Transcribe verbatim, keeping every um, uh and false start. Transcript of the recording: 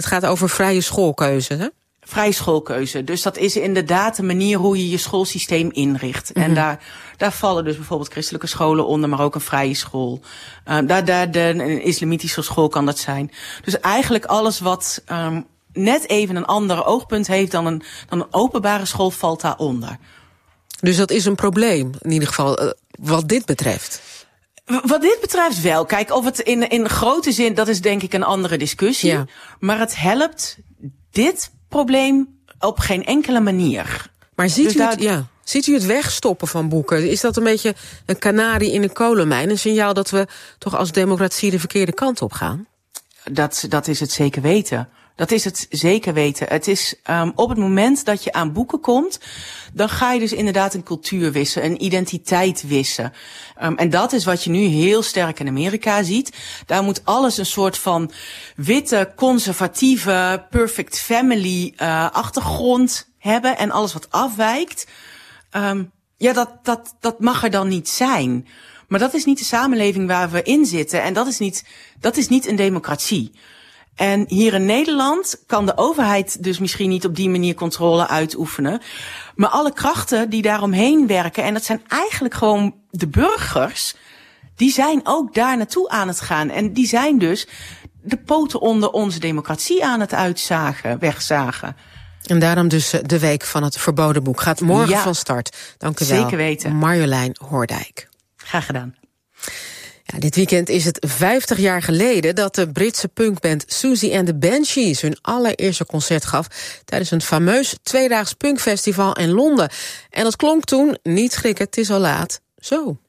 Het gaat over vrije schoolkeuze, hè? Vrije schoolkeuze. Dus dat is inderdaad de manier hoe je je schoolsysteem inricht. Mm-hmm. En daar, daar vallen dus bijvoorbeeld christelijke scholen onder, maar ook een vrije school. Uh, daar, daar, de, een islamitische school kan dat zijn. Dus eigenlijk alles wat um, net even een ander oogpunt heeft dan een, dan een openbare school valt daaronder. Dus dat is een probleem, in ieder geval, uh, wat dit betreft. Wat dit betreft wel. Kijk, of het in, in grote zin, dat is denk ik een andere discussie. Ja. Maar het helpt dit probleem op geen enkele manier. Maar ziet, dus u, daar... het, ja, ziet u het wegstoppen van boeken? Is dat een beetje een kanarie in een kolenmijn? Een signaal dat we toch als democratie de verkeerde kant op gaan? Dat, dat is het zeker weten. Dat is het zeker weten. Het is um, op het moment dat je aan boeken komt, dan ga je dus inderdaad een cultuur wissen, een identiteit wissen. Um, en dat is wat je nu heel sterk in Amerika ziet. Daar moet alles een soort van witte, conservatieve, perfect family uh, achtergrond hebben. En alles wat afwijkt, um, ja, dat, dat, dat mag er dan niet zijn. Maar dat is niet de samenleving waar we in zitten. En dat is niet, dat is niet een democratie. En hier in Nederland kan de overheid dus misschien niet op die manier controle uitoefenen. Maar alle krachten die daaromheen werken, en dat zijn eigenlijk gewoon de burgers, die zijn ook daar naartoe aan het gaan. En die zijn dus de poten onder onze democratie aan het uitzagen, wegzagen. En daarom dus de week van het verboden boek. Gaat morgen ja, van start. Dank u wel. Zeker weten. Marjolein Hoordijk. Graag gedaan. Ja, dit weekend is het vijftig jaar geleden dat de Britse punkband Siouxsie and the Banshees hun allereerste concert gaf tijdens een fameus tweedaags punkfestival in Londen. En dat klonk toen, niet schrikken, het is al laat, zo.